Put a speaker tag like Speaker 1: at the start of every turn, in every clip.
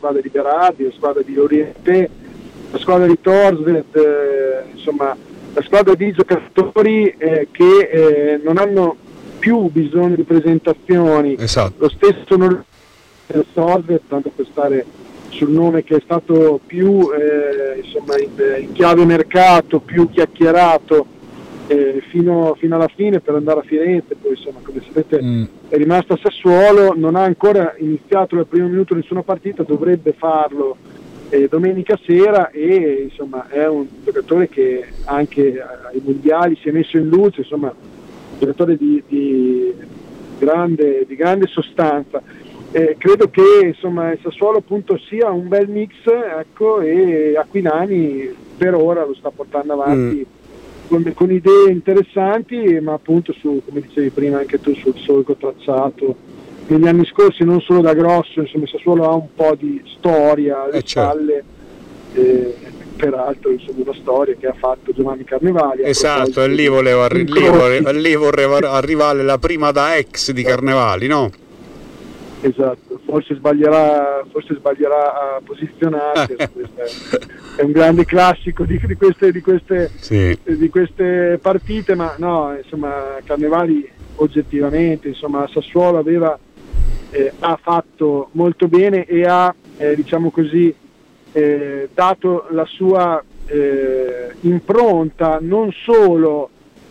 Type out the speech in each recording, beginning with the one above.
Speaker 1: squadra di Berardi, la squadra di Oriente, la squadra di Torsved, insomma la squadra di giocatori che non hanno più bisogno di presentazioni.
Speaker 2: Esatto.
Speaker 1: Lo stesso non Torsved, tanto per stare sul nome che è stato più insomma in chiave mercato, più chiacchierato fino alla fine per andare a Firenze, poi insomma come sapete è rimasto a Sassuolo, non ha ancora iniziato dal primo minuto nessuna partita, dovrebbe farlo domenica sera, e insomma è un giocatore che anche ai mondiali si è messo in luce, insomma un giocatore di grande sostanza. Credo che insomma il Sassuolo appunto sia un bel mix, ecco, e Aquilani per ora lo sta portando avanti con idee interessanti, ma appunto come dicevi prima anche tu, sul solco tracciato negli anni scorsi, non solo da grosso, insomma il Sassuolo ha un po' di storia alle spalle, peraltro insomma una storia che ha fatto Giovanni Carnevali.
Speaker 2: Esatto, e lì voleva arrivare la prima da ex di Carnevali, no?
Speaker 1: Esatto, forse sbaglierà a posizionarsi. È un grande classico di queste partite, ma no, insomma Carnevali oggettivamente, insomma Sassuolo ha fatto molto bene e ha diciamo così dato la sua impronta non solo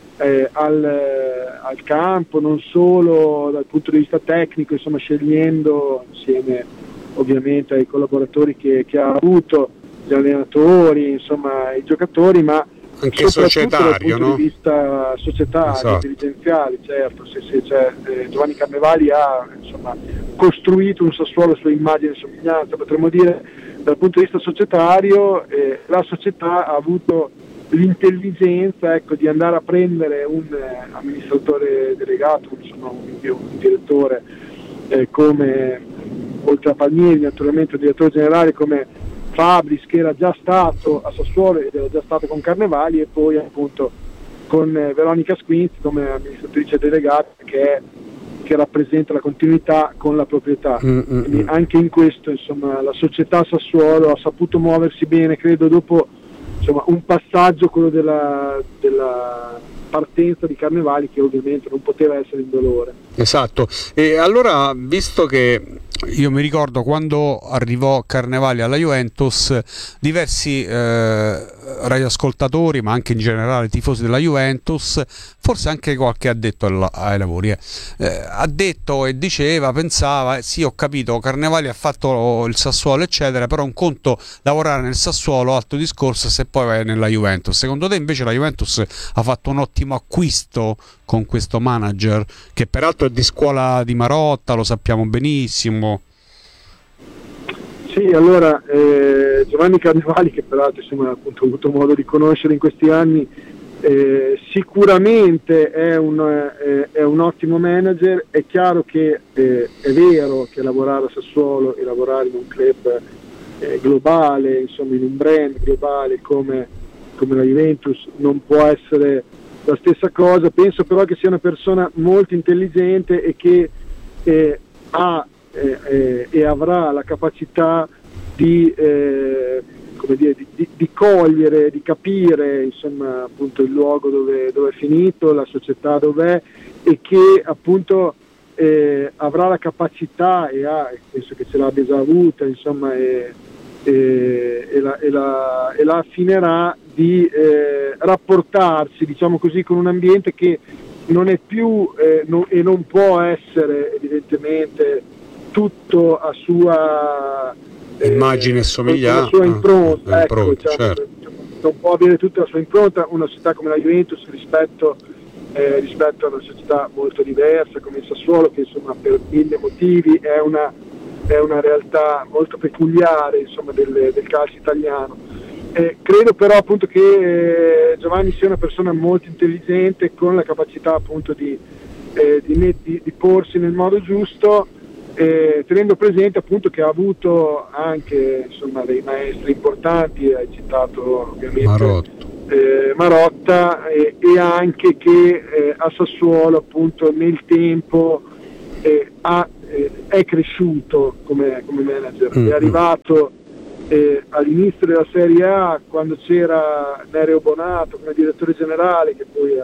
Speaker 1: al campo, non solo dal punto di vista tecnico, insomma scegliendo insieme ovviamente ai collaboratori che ha avuto, gli allenatori, insomma i giocatori, ma
Speaker 2: anche societario,
Speaker 1: dal punto di vista societario,
Speaker 2: esatto,
Speaker 1: dirigenziale, certo. Giovanni Carnevali ha insomma costruito un Sassuolo a sua immagine e somiglianza, potremmo dire. Dal punto di vista societario la società ha avuto l'intelligenza, ecco, di andare a prendere un amministratore delegato, insomma un direttore come, oltre a Palmieri naturalmente, un direttore generale come Fabris, che era già stato a Sassuolo ed era già stato con Carnevali, e poi appunto con Veronica Squinzi come amministratrice delegata che rappresenta la continuità con la proprietà. Quindi anche in questo insomma la società Sassuolo ha saputo muoversi bene, credo, dopo insomma un passaggio, quello della partenza di Carnevali, che ovviamente non poteva essere indolore.
Speaker 2: Esatto. E allora, visto che io mi ricordo quando arrivò Carnevali alla Juventus, diversi radioascoltatori, ma anche in generale tifosi della Juventus, forse anche qualche addetto ai lavori, ha detto e diceva, pensava, sì, ho capito, Carnevali ha fatto il Sassuolo eccetera, però un conto lavorare nel Sassuolo, altro discorso se poi vai nella Juventus. Secondo te invece la Juventus ha fatto un ottimo acquisto con questo manager, che peraltro è di scuola di Marotta, lo sappiamo benissimo?
Speaker 1: Sì, allora Giovanni Carnevali, che peraltro insomma appunto ho avuto modo di conoscere in questi anni, sicuramente è un ottimo manager. È chiaro che è vero che lavorare a Sassuolo e lavorare in un club globale, insomma in un brand globale come la Juventus, non può essere la stessa cosa. Penso però che sia una persona molto intelligente e che ha e avrà la capacità di cogliere, di capire insomma appunto il luogo dove è finito, la società dov'è, e che appunto avrà la capacità e penso che ce l'abbia già avuta, insomma, e la affinerà di rapportarsi, diciamo così, con un ambiente che non è più e non può essere evidentemente tutto a sua
Speaker 2: immagine e somiglianza,
Speaker 1: la sua impronta, ecco,
Speaker 2: certo.
Speaker 1: Non può avere tutta la sua impronta una società come la Juventus rispetto a una società molto diversa come il Sassuolo, che insomma per mille motivi è una realtà molto peculiare, insomma, del calcio italiano. Credo però appunto che Giovanni sia una persona molto intelligente, con la capacità appunto di porsi nel modo giusto, tenendo presente appunto che ha avuto anche insomma dei maestri importanti, hai citato ovviamente Marotta, e anche che a Sassuolo appunto nel tempo ha è cresciuto come manager, è
Speaker 2: Mm-hmm.
Speaker 1: arrivato all'inizio della Serie A quando c'era Nereo Bonato come direttore generale, che poi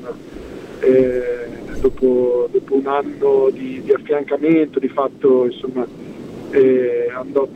Speaker 1: dopo un anno di affiancamento di fatto andò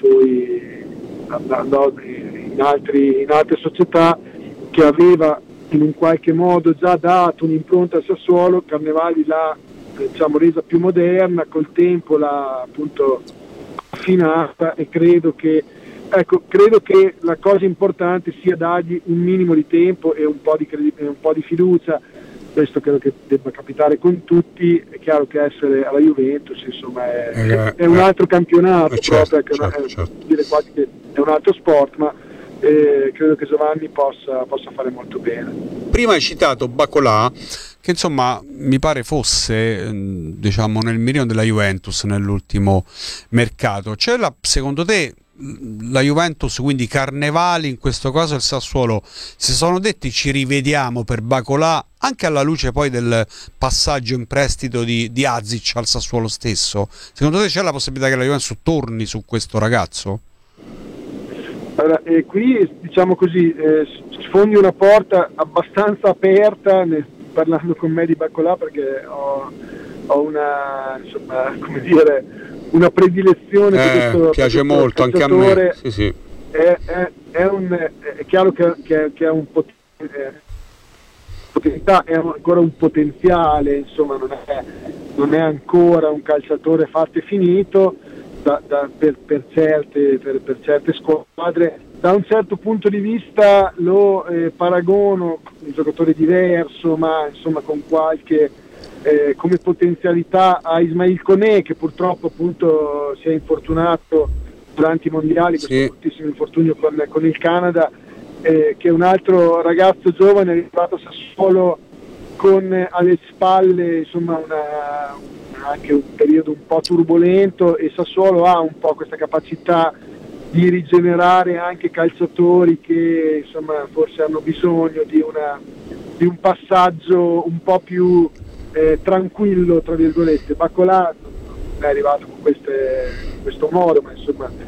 Speaker 1: in altre società, che aveva in un qualche modo già dato un'impronta al Sassuolo. Carnevali l'ha resa più moderna, col tempo l'ha appunto affinata, e credo che la cosa importante sia dargli un minimo di tempo e un po' di fiducia. Questo credo che debba capitare con tutti. È chiaro che essere alla Juventus è un altro campionato,
Speaker 2: certo.
Speaker 1: dire quasi che è un altro sport, ma credo che Giovanni possa fare molto bene.
Speaker 2: Prima hai citato Bacolà, che insomma mi pare fosse nel mirino della Juventus nell'ultimo mercato. Secondo te la Juventus, quindi Carnevali, in questo caso il Sassuolo, si sono detti ci rivediamo per Bacolà, anche alla luce poi del passaggio in prestito di Azic al Sassuolo stesso? Secondo te c'è la possibilità che la Juventus torni su questo ragazzo?
Speaker 1: Allora, qui diciamo così, sfondi una porta abbastanza aperta parlando con me di Bacolà, perché ho una predilezione per questo.
Speaker 2: Piace molto anche a me. Sì.
Speaker 1: È chiaro che è un potenzialità, è ancora un potenziale, insomma, non è ancora un calciatore fatto e finito per certe squadre. Da un certo punto di vista lo paragono un giocatore diverso, ma insomma con qualche come potenzialità, a Ismail Koné, che purtroppo appunto si è infortunato durante i mondiali, questo bruttissimo infortunio con il Canada, che è un altro ragazzo giovane arrivato a Sassuolo con alle spalle anche un periodo un po' turbolento, e Sassuolo ha un po' questa capacità di rigenerare anche calciatori che forse hanno bisogno di un passaggio un po' più tranquillo, tra virgolette. Bacolà non è arrivato con questo modo, ma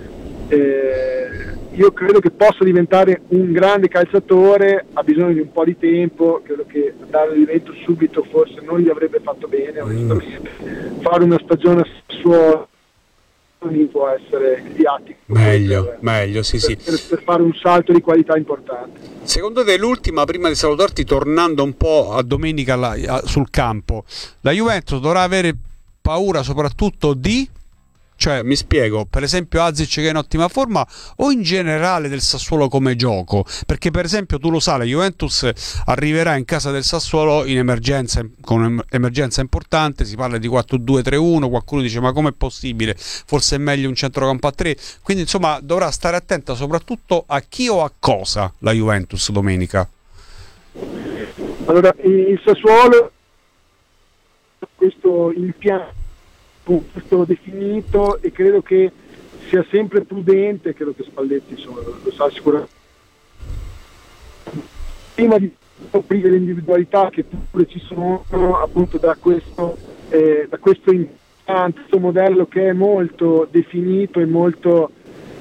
Speaker 1: io credo che possa diventare un grande calciatore. Ha bisogno di un po' di tempo, credo che andare all'evento subito forse non gli avrebbe fatto bene, onestamente. Fare una stagione a Sassuolo può essere il viatico
Speaker 2: meglio, sì.
Speaker 1: Per fare un salto di qualità importante.
Speaker 2: Secondo te, l'ultima, prima di salutarti, tornando un po' a domenica sul campo, la Juventus dovrà avere paura soprattutto cioè, mi spiego, per esempio Azic che è in ottima forma, o in generale del Sassuolo come gioco? Perché per esempio, tu lo sai, la Juventus arriverà in casa del Sassuolo con un'emergenza importante, si parla di 4-2-3-1, qualcuno dice ma com'è possibile? Forse è meglio un centrocampo a 3, quindi insomma dovrà stare attenta soprattutto a chi o a cosa la Juventus domenica.
Speaker 1: Allora, il Sassuolo, questo impianto definito, e credo che sia sempre prudente, credo che Spalletti lo sa sicuramente, prima di scoprire le individualità che pure ci sono, appunto da questo impianto, questo modello che è molto definito e molto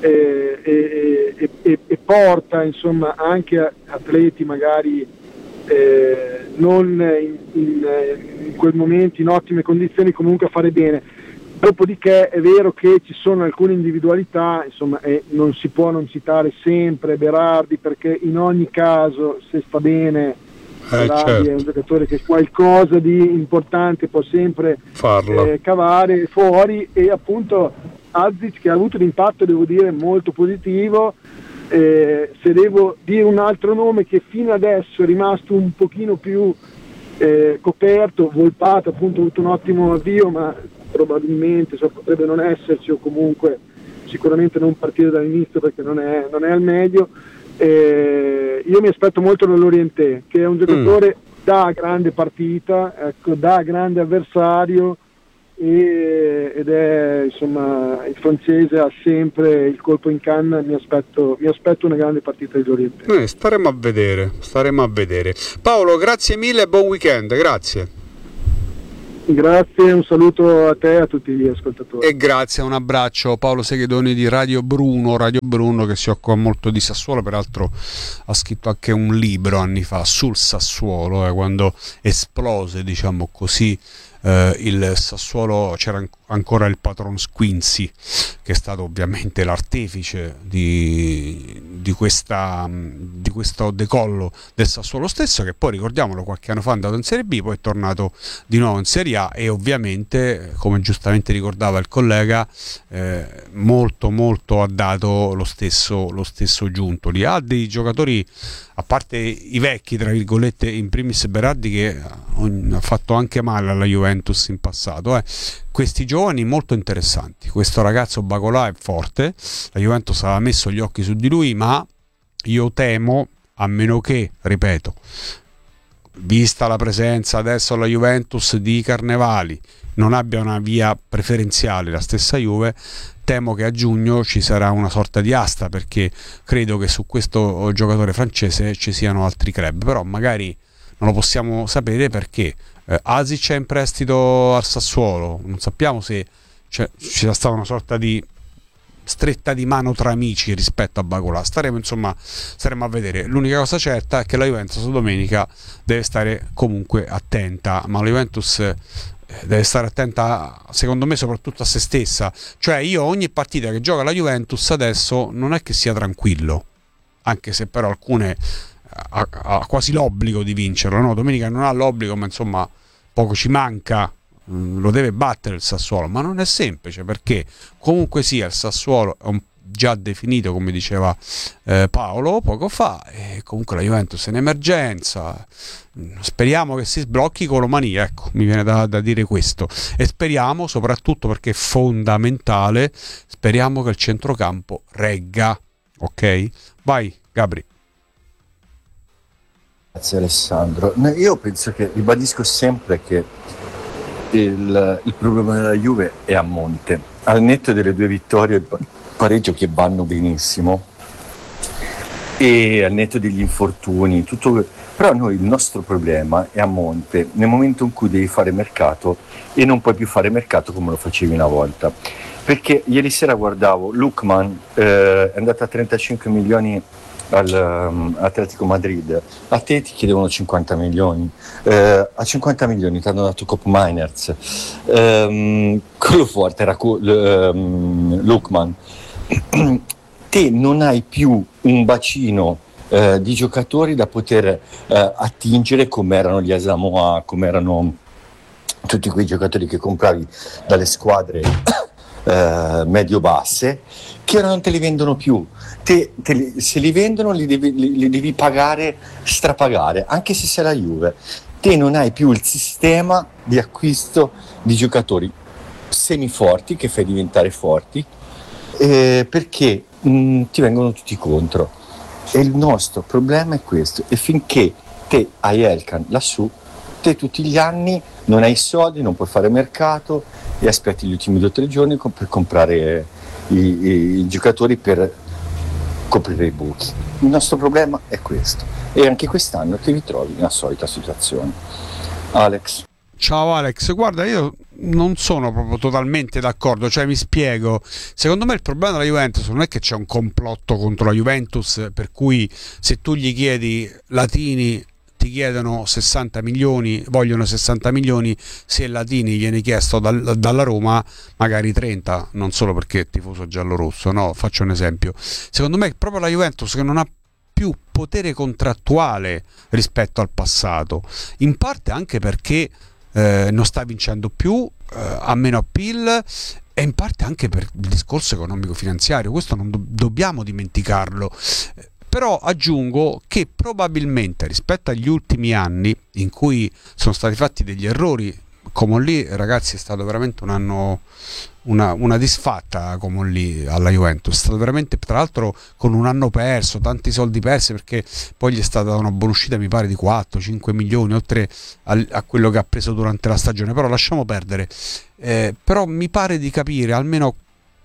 Speaker 1: e porta insomma anche atleti magari non in quel momento in ottime condizioni, comunque a fare bene. Dopodiché è vero che ci sono alcune individualità, insomma, e non si può non citare sempre Berardi, perché in ogni caso, se sta bene, Berardi è un giocatore che qualcosa di importante può sempre cavare fuori, e appunto Azic, che ha avuto un impatto, devo dire, molto positivo. Se devo dire un altro nome che fino adesso è rimasto un pochino più coperto, Volpato, appunto ha avuto un ottimo avvio, ma probabilmente potrebbe non esserci, o comunque sicuramente non partire dall'inizio perché non è al meglio. Io mi aspetto molto dall'Orienté, che è un giocatore da grande partita, ecco, da grande avversario, ed è insomma il francese, ha sempre il colpo in canna. Mi aspetto una grande partita dell'Orienté.
Speaker 2: Staremo a vedere. Paolo, grazie mille e buon weekend. Grazie
Speaker 1: Grazie, un saluto a te e a tutti gli ascoltatori.
Speaker 2: E grazie, un abbraccio. Paolo Seghedoni di Radio Bruno che si occupa molto di Sassuolo, peraltro ha scritto anche un libro anni fa sul Sassuolo, quando esplose, diciamo così, il Sassuolo. C'era ancora il patron Squinzi, che è stato ovviamente l'artefice di questo decollo del Sassuolo stesso, che poi, ricordiamolo, qualche anno fa è andato in Serie B, poi è tornato di nuovo in Serie A, e ovviamente, come giustamente ricordava il collega, molto ha dato lo stesso Giuntoli. Ha dei giocatori, a parte i vecchi tra virgolette, in primis Berardi, che ha fatto anche male alla Juventus in passato, questi giovani molto interessanti. Questo ragazzo Bacolà è forte, la Juventus aveva messo gli occhi su di lui, ma io temo, a meno che, ripeto, vista la presenza adesso alla Juventus di Carnevali, non abbia una via preferenziale la stessa Juve, temo che a giugno ci sarà una sorta di asta, perché credo che su questo giocatore francese ci siano altri club, però magari non lo possiamo sapere, perché Asic è in prestito al Sassuolo, non sappiamo se ci sia stata una sorta di stretta di mano tra amici rispetto a Bacolà. Staremo a vedere. L'unica cosa certa è che la Juventus domenica deve stare comunque attenta, ma la Juventus deve stare attenta, secondo me, soprattutto a se stessa. Cioè, io ogni partita che gioca la Juventus adesso non è che sia tranquillo, anche se però alcune ha quasi l'obbligo di vincerlo, no? Domenica non ha l'obbligo, ma insomma poco ci manca, lo deve battere il Sassuolo, ma non è semplice, perché comunque sia il Sassuolo è già definito, come diceva Paolo poco fa, e comunque la Juventus è in emergenza. Speriamo che si sblocchi Colomani, ecco, mi viene da dire questo, e speriamo soprattutto, perché è fondamentale, speriamo che il centrocampo regga. Ok? Vai Gabri.
Speaker 3: Grazie Alessandro. Io penso che, ribadisco sempre che il problema della Juve è a monte, al netto delle 2 vittorie e il pareggio che vanno benissimo, e al netto degli infortuni, tutto. Però il nostro problema è a monte, nel momento in cui devi fare mercato e non puoi più fare mercato come lo facevi una volta. Perché ieri sera guardavo Lookman, è andato a 35 milioni all'Atletico Madrid, a te ti chiedevano 50 milioni, a 50 milioni ti hanno dato Cop Miners, quello forte era Lookman. Te non hai più un bacino di giocatori da poter attingere, come erano gli Asamoah, come erano tutti quei giocatori che compravi dalle squadre medio-basse, che ora non te li vendono più. Se li vendono li devi pagare, strapagare, anche se sei la Juve. Te non hai più il sistema di acquisto di giocatori semiforti che fai diventare forti, perché ti vengono tutti contro. E il nostro problema è questo, e finché te hai Elkan lassù, te tutti gli anni non hai soldi, non puoi fare mercato e aspetti gli ultimi 2 o 3 giorni per comprare i giocatori, per coprire i buchi. Il nostro problema è questo, e anche quest'anno ti ritrovi nella solita situazione. Alex.
Speaker 2: Ciao Alex, guarda, io non sono proprio totalmente d'accordo, cioè mi spiego. Secondo me il problema della Juventus non è che c'è un complotto contro la Juventus, per cui se tu gli chiedi Latini ti chiedono 60 milioni, vogliono 60 milioni, se Latini viene chiesto dalla Roma magari 30, non solo perché è tifoso giallorosso, no? Faccio un esempio. Secondo me è proprio la Juventus che non ha più potere contrattuale rispetto al passato, in parte anche perché non sta vincendo più, ha meno appeal, e in parte anche per il discorso economico-finanziario. Questo non dobbiamo dimenticarlo. Però aggiungo che probabilmente rispetto agli ultimi anni, in cui sono stati fatti degli errori, come lì, ragazzi, è stato veramente un anno, una disfatta come lì alla Juventus. È stato veramente, tra l'altro, con un anno perso, tanti soldi persi, perché poi gli è stata una buonuscita, mi pare, di 4-5 milioni, oltre a quello che ha preso durante la stagione. Però lasciamo perdere. Però mi pare di capire, almeno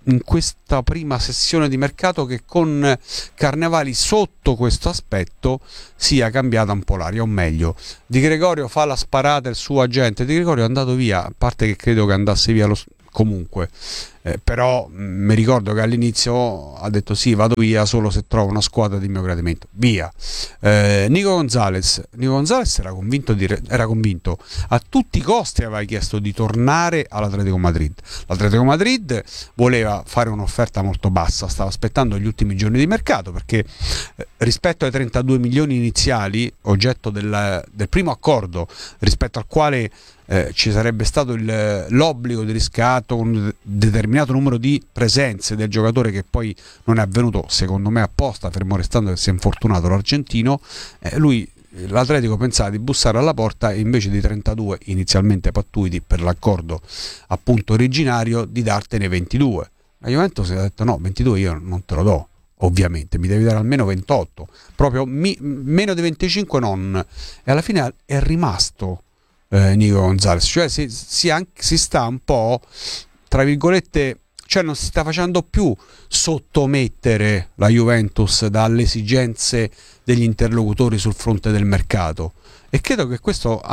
Speaker 2: in questa prima sessione di mercato che con Carnevali sotto questo aspetto sia cambiata un po' l'aria, o meglio, Di Gregorio fa la sparata il suo agente. Di Gregorio è andato via, a parte che credo che andasse via comunque, però mi ricordo che all'inizio ha detto sì, vado via solo se trovo una squadra di mio gradimento, via. Nico Gonzalez era convinto a tutti i costi, aveva chiesto di tornare all'Atletico Madrid. L'Atletico Madrid voleva fare un'offerta molto bassa, stava aspettando gli ultimi giorni di mercato, perché rispetto ai 32 milioni iniziali, oggetto del primo accordo, rispetto al quale ci sarebbe stato l'obbligo di riscatto con un determinato numero di presenze del giocatore, che poi non è avvenuto, secondo me apposta, fermo restando che si è infortunato l'argentino, l'Atletico pensava di bussare alla porta e invece di 32 inizialmente pattuiti per l'accordo appunto originario, di dartene 22. La Juventus ha detto no, 22 io non te lo do, ovviamente mi devi dare almeno 28, proprio meno di 25 non. E alla fine è rimasto Nico Gonzalez, cioè si sta un po', tra virgolette, cioè non si sta facendo più sottomettere la Juventus dalle esigenze degli interlocutori sul fronte del mercato, e credo che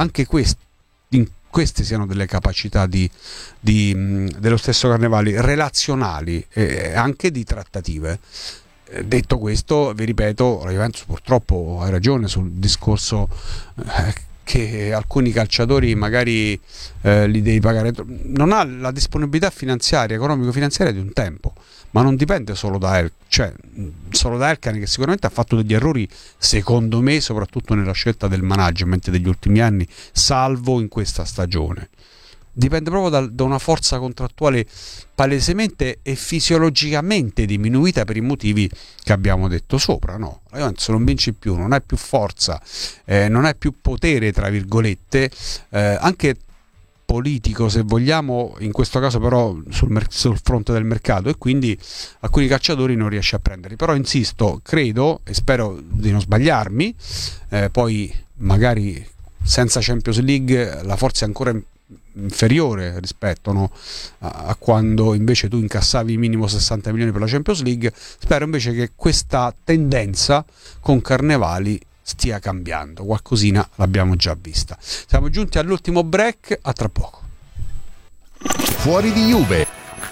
Speaker 2: queste siano delle capacità dello stesso Carnevali, relazionali e anche di trattative. Detto questo, vi ripeto, la Juventus purtroppo ha ragione sul discorso che alcuni calciatori magari li devi pagare, non ha la disponibilità finanziaria, economico-finanziaria di un tempo, ma non dipende solo da Elkann, che sicuramente ha fatto degli errori, secondo me, soprattutto nella scelta del management degli ultimi anni, salvo in questa stagione. Dipende proprio da una forza contrattuale palesemente e fisiologicamente diminuita per i motivi che abbiamo detto sopra, no? La Juventus non vince più, non ha più forza, non ha più potere, tra virgolette, anche politico, se vogliamo, in questo caso però sul fronte del mercato, e quindi alcuni calciatori non riesce a prenderli. Però insisto, credo e spero di non sbagliarmi, poi magari senza Champions League la forza è ancora inferiore rispetto a quando invece tu incassavi minimo 60 milioni per la Champions League. Spero invece che questa tendenza con Carnevali stia cambiando, qualcosina l'abbiamo già vista. Siamo giunti all'ultimo break, a tra poco.
Speaker 4: Fuori di Juve.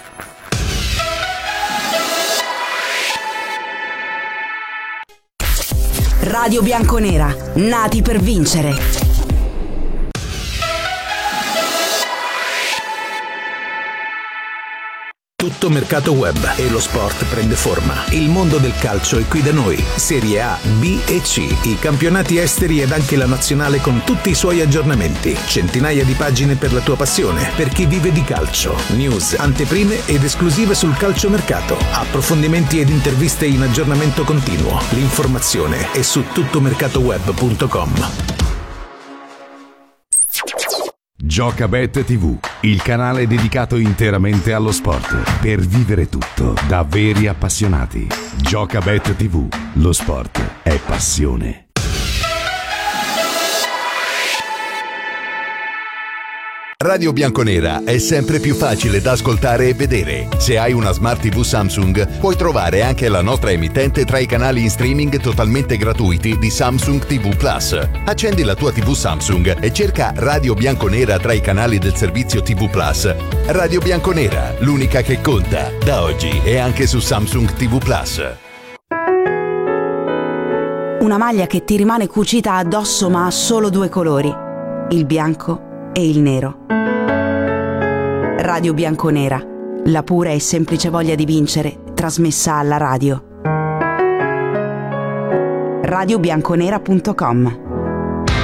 Speaker 5: Radio Bianconera, nati per vincere.
Speaker 6: Tutto mercato web e lo sport prende forma. Il mondo del calcio è qui da noi. Serie A, B e C, i campionati esteri ed anche la nazionale con tutti i suoi aggiornamenti. Centinaia di pagine per la tua passione, per chi vive di calcio. News, anteprime ed esclusive sul calciomercato. Approfondimenti ed interviste in aggiornamento continuo. L'informazione è su tuttomercatoweb.com.
Speaker 4: Giocabet TV, il canale dedicato interamente allo sport, per vivere tutto da veri appassionati. Giocabet TV, lo sport è passione. Radio Bianconera è sempre più facile da ascoltare e vedere. Se hai una Smart TV Samsung, puoi trovare anche la nostra emittente tra i canali in streaming totalmente gratuiti di Samsung TV Plus. Accendi la tua TV Samsung e cerca Radio Bianconera tra i canali del servizio TV Plus. Radio Bianconera, l'unica che conta, da oggi è anche su Samsung TV Plus.
Speaker 5: Una maglia che ti rimane cucita addosso ma ha solo due colori, il bianco e il nero. Radio Bianconera, la pura e semplice voglia di vincere, trasmessa alla radio. radiobianconera.com.